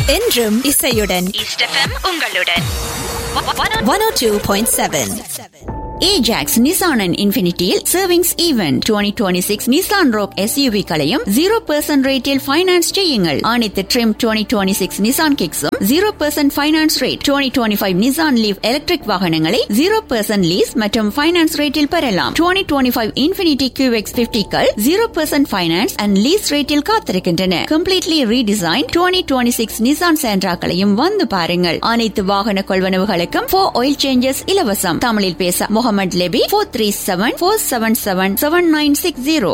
என்றும் இசையுடன் east FM உங்களுடன் 102.7. Ajax Nissan and Infinityயில் Savings Event 2026 Nissan Rogue SUV களையும் 0% ரேட்டில் ஃபைனான்ஸ் செய்யுங்கள். அனைத்து Trim 2026 Nissan Kicks-உம் 0% finance rate. 2025 Nissan Leaf electric வாகனங்களை 0% லீஸ் மற்றும் ஃபைனான்ஸ் ரேட்டில் பெறலாம். 2025 Infinity QX50கள் 0% ஃபைனான்ஸ் அண்ட் லீஸ் ரேட்டில் காத்திருக்கின்றன. Completely redesigned 2026 Nissan Sentra-களையும் வந்து பாருங்கள். அனைத்து வாகன கொள்வனவுகளுக்கும் 4 oil changes இலவசம். தமிழில் பேச Mohammed Lebi 437-477-7960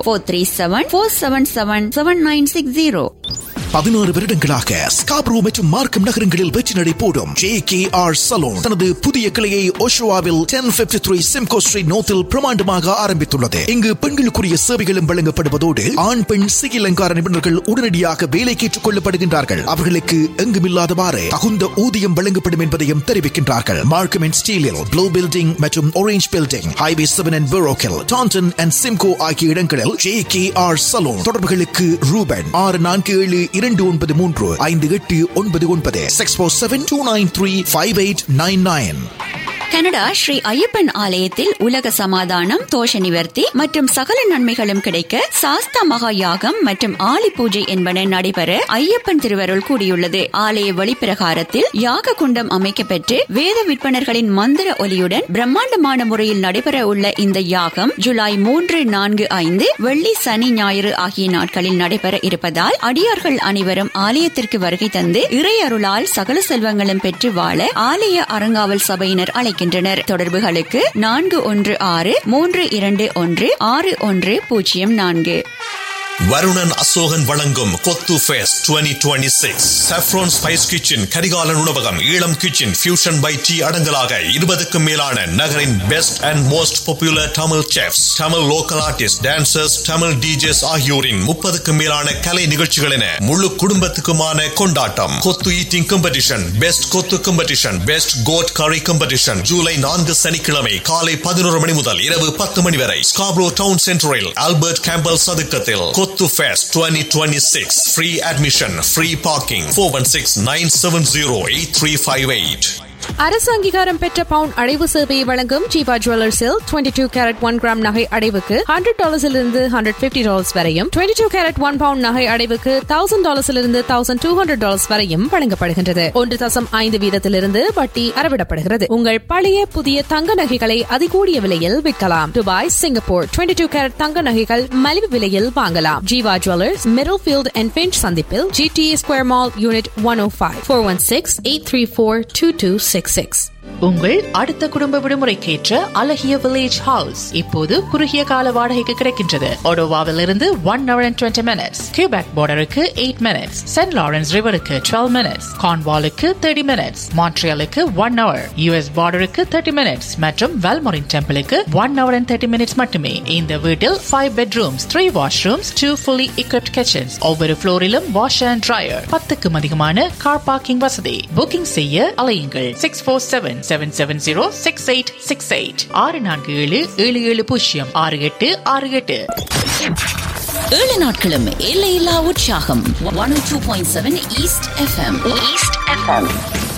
437-477-7960. 16 வருடங்களாக ஸ்காப்ரோ மற்றும் மார்க்கம் நகரங்களில் வெற்றி நடை போடும் JKR சலூன் தனது புதிய கிளையை ஓஷோவாவில் 1053 சிம்கோ ஸ்ட்ரீட் நோத்தில் பிரமாண்டமாக ஆரம்பித்துள்ளது. இங்கு பெண்களுக்குரிய சேவைகளும் வழங்கப்படுவதோடு ஆண் பெண் சிகை அலங்கார நிபுணர்கள் உடனடியாக வேலைக்கு ஏற்றுக் கொள்ளப்படுகின்றார்கள். அவர்களுக்கு எங்குமில்லாதவாறு தகுந்த ஊதியம் வழங்கப்படும் என்பதையும் தெரிவிக்கின்றார்கள். மார்க்கம் அண்ட் ஸ்டீலில் ப்ளூ பில்டிங் மற்றும் orange building, highway 7 and பெரோக்கில், Tandon and Simcoe ஆகிய இடங்களில் JKR சலூன். தொடர்புகளுக்கு ரூபன் 647-293-5899 647-293-5899. கனடா ஸ்ரீ ஐயப்பன் ஆலயத்தில் உலக சமாதானம், தோஷ நிவர்த்தி மற்றும் சகல நன்மைகளும் கிடைக்க சாஸ்தா மகா யாகம் மற்றும் ஆலி பூஜை என்பன நடைபெற ஐயப்பன் திருவருள் கூடியுள்ளது. ஆலய வழிப்பிரகாரத்தில் யாக குண்டம் அமைக்கப்பெற்று வேத விற்பனர்களின் மந்திர ஒலியுடன் பிரம்மாண்டமான முறையில் நடைபெற உள்ள இந்த யாகம் ஜூலை 3, 4, 5 வெள்ளி, சனி, ஞாயிறு ஆகிய நாட்களில் நடைபெற இருப்பதால் அடியார்கள் அனைவரும் ஆலயத்திற்கு வருகை தந்து இறை அருளால் சகல செல்வங்களும் பெற்று வாழ ஆலய அறங்காவல் சபையினர் அழைக்கின்றனர். தொடர்புகளுக்கு 416-321-6104. வருணன் அசோகன் வழங்கும் கொத்து fest 2026 Saffron Spice Kitchen, Karikalan உணவகம், Eelam kitchen, fusion by tea அடங்கலாக 20க்கும் மேலான நகரின் best and most popular Tamil chefs, Tamil local artist, dancers, Tamil DJs ஆகியோரின் 30க்கும் மேலான கலை நிகழ்ச்சிகள் என முழு குடும்பத்துக்குமான கொண்டாட்டம். கொத்து ஈட்டிங் காம்படிஷன், பெஸ்ட் கொத்து காம்படிஷன், பெஸ்ட் கோட் கரி காம்படிஷன் ஜூலை 4 சனிக்கிழமை காலை 11 மணி முதல் இரவு 10 மணி வரை ஸ்காப்ரோ டவுன் சென்டரில் ஆல்பர்ட் கேம்பல் சதுக்கத்தில் கொத்து fest 2026. Free admission, free parking. 416-970-8358. அரசு அங்கீகாரம் பெற்ற பவுன் அடைவு சேவையை வழங்கும் ஜீவா ஜுவல்லர்ஸில் 22 கேரட் 1 கிராம் நகை அடைவுக்கு $100 $150 வரையும், 22 கேரட் 1 பவுண்ட் நகை அடைவுக்கு $1000 $1200 வரையும் வழங்கப்படுகின்றது. 1.5% வட்டி அறவிடப்படுகிறது. உங்கள் பழைய புதிய தங்க நகைகளை அதிகூடிய விலையில் விற்கலாம். துபாய், சிங்கப்பூர் 22 கேரட் தங்க நகைகள் மலிவு விலையில் வாங்கலாம். Jeeva jewellers, middle field and pinch சந்திப்பில் GTA ஸ்கொயர் மால் யூனிட் 105 416-834-2266. உங்கள் அடுத்த குடும்ப விடுமுறைக்கேற்ற அழகிய வில்லேஜ் ஹவுஸ் இப்போது குறுகிய கால வாடகைக்கு கிடைக்கின்றது. ஒடோவாவில் இருந்து 1 hour and 20 minutes, Quebec பார்டருக்கு 8 minutes, send Lawrence ரிவருக்கு 12 minutes, கார்ன்வாலுக்கு 30 minutes, மான்ட்ரியாலுக்கு 1 hour, US பார்டருக்கு 30 minutes மற்றும் வெல்மோரின் டெம்பிளுக்கு 1 hour and 30 minutes மட்டுமே. இந்த வீட்டில் 5 bedrooms, 3 washrooms, 2 fully equipped kitchens, ஒவ்வொரு ஃப்ளோரிலும் வாஷ் அண்ட் ட்ரையர், 10க்கும் அதிகமான கார் பார்க்கிங் வசதி. புக்கிங் செய்ய அலையுங்கள் 647-770-6868 647-7768. 7 நாட்களும் எல்லையில்லா உற்சாகம். 102.7 ஈஸ்ட் எஃப்எம்.